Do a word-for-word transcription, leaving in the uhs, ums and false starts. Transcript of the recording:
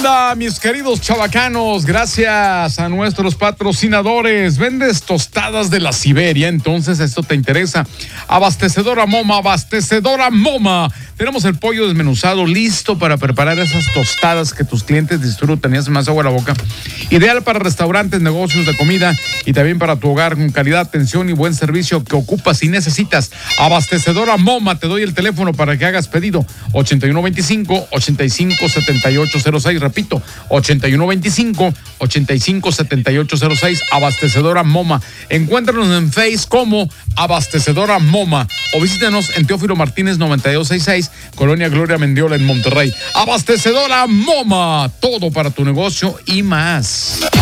onda, mis queridos chavacanos? Gracias a nuestros patrocinadores. ¿Vendes tostadas de la Siberia? Entonces esto te interesa. Abastecedora Moma, abastecedora Moma. Tenemos el pollo desmenuzado listo para preparar esas tostadas que tus clientes disfrutan y hacen más agua a la boca. Ideal para restaurantes, negocios de comida y también para tu hogar con calidad, atención y buen servicio que ocupas y necesitas. Abastecedora Moma, te doy el teléfono para que hagas pedido. ochenta y uno veinticinco, ochenta y cinco setenta y ocho cero seis. Repito, ochenta y uno veinticinco, ochenta y cinco setenta y ocho cero seis. Abastecedora Moma. Encuéntranos en Face como Abastecedora Moma o visítanos en Teófilo Martínez noventa y dos sesenta y seis, Colonia Gloria Mendiola en Monterrey. Abastecedora Moma, todo para tu negocio y más.